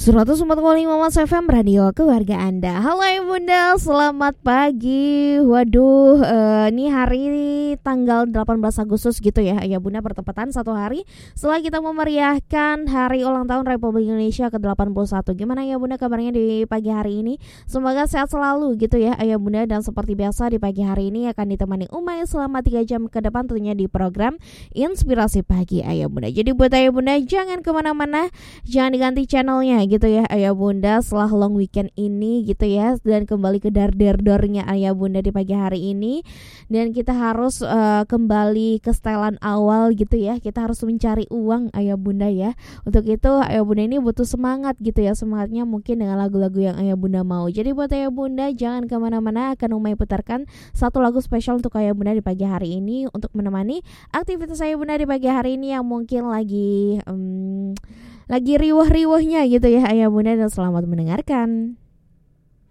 104,5 Mas FM Radio keluarga Anda. Halo Bunda, selamat pagi. Waduh, ini hari tanggal 18 Agustus gitu ya Ayah Bunda, bertepatan satu hari setelah kita memeriahkan hari ulang tahun Republik Indonesia ke-81. Gimana Ayah Bunda kabarnya di pagi hari ini? Semoga sehat selalu gitu ya Ayah Bunda. Dan seperti biasa di pagi hari ini akan ditemani Umay selama 3 jam ke depan tentunya di program Inspirasi Pagi Ayah Bunda. Jadi buat Ayah Bunda jangan kemana-mana, jangan diganti channelnya gitu ya Ayah Bunda setelah long weekend ini gitu ya, dan kembali ke dar-dar-dornya Ayah Bunda di pagi hari ini. Dan kita harus kembali ke setelan awal gitu ya, kita harus mencari uang Ayah Bunda ya. Untuk itu Ayah Bunda ini butuh semangat gitu ya, semangatnya mungkin dengan lagu-lagu yang Ayah Bunda mau. Jadi buat Ayah Bunda jangan kemana-mana, akan Umay putarkan satu lagu spesial untuk Ayah Bunda di pagi hari ini untuk menemani aktivitas Ayah Bunda di pagi hari ini yang mungkin lagi riwah-riwahnya gitu ya Ayah Bunda. Dan selamat mendengarkan.